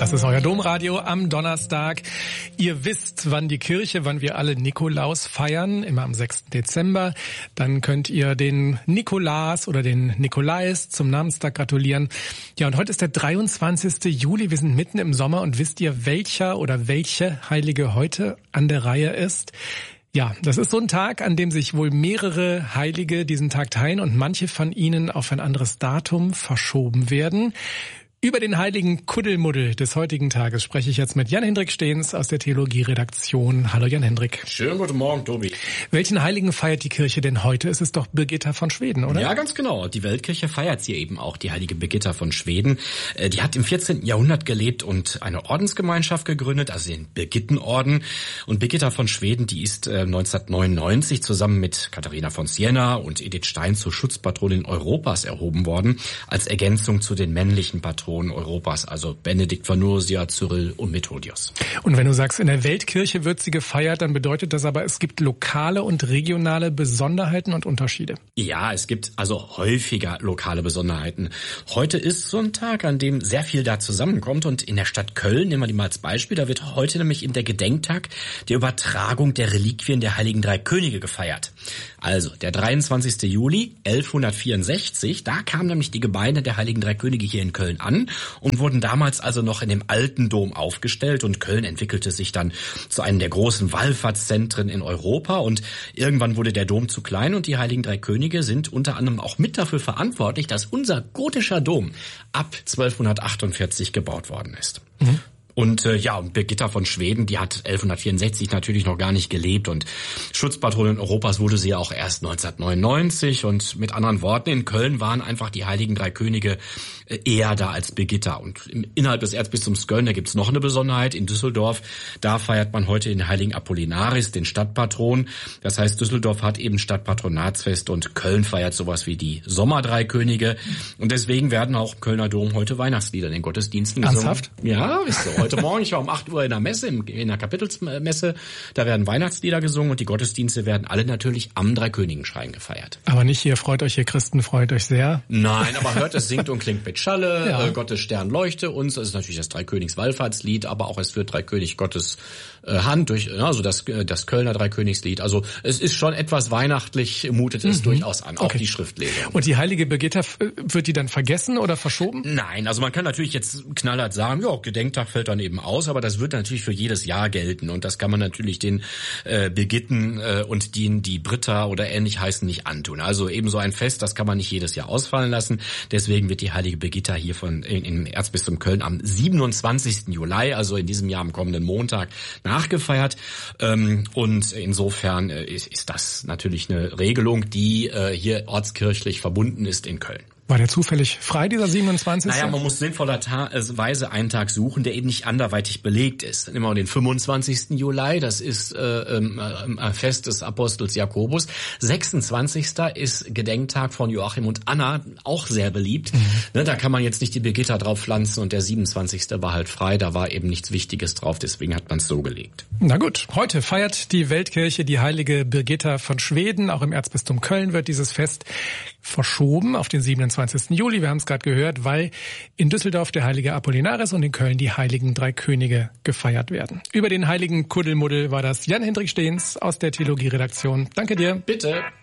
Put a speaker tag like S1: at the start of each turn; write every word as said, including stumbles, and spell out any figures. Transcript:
S1: Das ist euer Domradio am Donnerstag. Ihr wisst, wann die Kirche, wann wir alle Nikolaus feiern, immer am sechsten Dezember. Dann könnt ihr den Nikolaus oder den Nikolais zum Namenstag gratulieren. Ja, und heute ist der dreiundzwanzigste Juli. Wir sind mitten im Sommer und wisst ihr, welcher oder welche Heilige heute an der Reihe ist? Ja, das ist so ein Tag, an dem sich wohl mehrere Heilige diesen Tag teilen und manche von ihnen auf ein anderes Datum verschoben werden. Über den heiligen Kuddelmuddel des heutigen Tages spreche ich jetzt mit Jan-Hendrik Stehns aus der Theologie-Redaktion. Hallo Jan-Hendrik.
S2: Schönen guten Morgen, Tobi.
S1: Welchen Heiligen feiert die Kirche denn heute? Es ist doch Birgitta von Schweden, oder?
S2: Ja, ganz genau. Die Weltkirche feiert sie eben auch, die heilige Birgitta von Schweden. Die hat im vierzehnten Jahrhundert gelebt und eine Ordensgemeinschaft gegründet, also den Birgittenorden. Und Birgitta von Schweden, die ist neunzehnhundertneunundneunzig zusammen mit Katharina von Siena und Edith Stein zur Schutzpatronin Europas erhoben worden, als Ergänzung zu den männlichen Patronen Europas, also Benedikt von Nursia, Cyril und Methodius.
S1: Und wenn du sagst, in der Weltkirche wird sie gefeiert, dann bedeutet das aber, es gibt lokale und regionale Besonderheiten und Unterschiede.
S2: Ja, es gibt also häufiger lokale Besonderheiten. Heute ist so ein Tag, an dem sehr viel da zusammenkommt und in der Stadt Köln, nehmen wir die mal als Beispiel, da wird heute nämlich in der Gedenktag der Übertragung der Reliquien der Heiligen Drei Könige gefeiert. Also der dreiundzwanzigste Juli elfhundertvierundsechzig, da kamen nämlich die Gebeine der Heiligen Drei Könige hier in Köln an und wurden damals also noch in dem alten Dom aufgestellt und Köln entwickelte sich dann zu einem der großen Wallfahrtszentren in Europa und irgendwann wurde der Dom zu klein und die Heiligen Drei Könige sind unter anderem auch mit dafür verantwortlich, dass unser gotischer Dom ab zwölfhundertachtundvierzig gebaut worden ist. Mhm. Und äh, ja, und Birgitta von Schweden, die hat elfhundertvierundsechzig natürlich noch gar nicht gelebt und Schutzpatronin Europas wurde sie ja auch erst neunzehnhundertneunundneunzig und mit anderen Worten, in Köln waren einfach die Heiligen Drei Könige äh, eher da als Birgitta. Und im, innerhalb des Erzbistums Köln, da gibt's noch eine Besonderheit, in Düsseldorf, da feiert man heute den Heiligen Apollinaris, den Stadtpatron. Das heißt, Düsseldorf hat eben Stadtpatronatsfest und Köln feiert sowas wie die Sommerdrei Könige und deswegen werden auch im Kölner Dom heute Weihnachtslieder in den Gottesdiensten gesungen.
S1: Ernsthaft?
S2: Ja, ist so. Heute Morgen, ich war um acht Uhr in der Messe, in der Kapitelsmesse, da werden Weihnachtslieder gesungen und die Gottesdienste werden alle natürlich am Dreikönigenschrein gefeiert.
S1: Aber nicht hier, freut euch, ihr Christen, freut euch sehr.
S2: Nein, aber hört, es singt und klingt mit Schalle,
S1: ja.
S2: äh, Gottes Stern leuchte uns, das ist natürlich das Dreikönigs-Wallfahrtslied, aber auch es führt Dreikönig Gottes äh, Hand durch, also das, das Kölner Dreikönigslied. Also es ist schon etwas weihnachtlich, mutet es mhm. durchaus an, auch okay. Die Schriftlesung.
S1: Und die heilige Birgitta, wird die dann vergessen oder verschoben?
S2: Nein, also man kann natürlich jetzt knallhart sagen, ja, Gedenktag fällt dann eben aus, aber das wird natürlich für jedes Jahr gelten und das kann man natürlich den äh, Birgitten äh, und denen, die Britta oder ähnlich heißen, nicht antun. Also eben so ein Fest, das kann man nicht jedes Jahr ausfallen lassen. Deswegen wird die heilige Birgitta hier von in, im Erzbistum Köln am siebenundzwanzigsten Juli, also in diesem Jahr am kommenden Montag, nachgefeiert. Ähm, und insofern äh, ist, ist das natürlich eine Regelung, die äh, hier ortskirchlich verbunden ist in Köln.
S1: War der zufällig frei, dieser siebenundzwanzigste?
S2: Naja, man muss sinnvollerweise einen Tag suchen, der eben nicht anderweitig belegt ist. Dann immer den fünfundzwanzigsten Juli, das ist äh, äh, Fest des Apostels Jakobus. sechsundzwanzigsten ist Gedenktag von Joachim und Anna, auch sehr beliebt. Mhm. Ne, da kann man jetzt nicht die Birgitta drauf pflanzen und der siebenundzwanzigste war halt frei, da war eben nichts Wichtiges drauf, deswegen hat man es so gelegt.
S1: Na gut, heute feiert die Weltkirche die heilige Birgitta von Schweden. Auch im Erzbistum Köln wird dieses Fest verschoben auf den siebenundzwanzigsten Juli. Wir haben es gerade gehört, weil in Düsseldorf der heilige Apollinaris und in Köln die heiligen Drei Könige gefeiert werden. Über den heiligen Kuddelmuddel war das Jan-Hendrik Stehns aus der Theologie-Redaktion. Danke dir.
S2: Bitte.